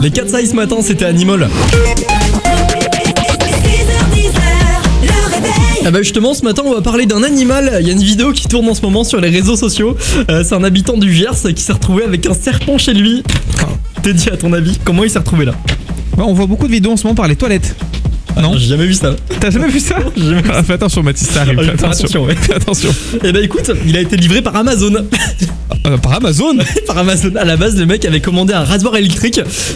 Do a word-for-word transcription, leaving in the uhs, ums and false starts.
Les quatre sailles ce matin, c'était Animal. Ah bah justement, ce matin, on va parler d'un animal. Il y a une vidéo qui tourne en ce moment sur les réseaux sociaux. Euh, c'est un habitant du Gers qui s'est retrouvé avec un serpent chez lui. T'es dit à ton avis, comment il s'est retrouvé là? Bah, on voit beaucoup de vidéos en ce moment par les toilettes. Non, ah, j'ai jamais vu ça. T'as jamais vu ça? J'ai jamais vu ça. Ah, fais attention Mathis, ça arrive. Ah, Fais fais attention. attention, ouais. Fais attention. Et bah écoute, il a été livré par Amazon. Euh, par Amazon? Par Amazon. À la base, le mec avait commandé un rasoir électrique.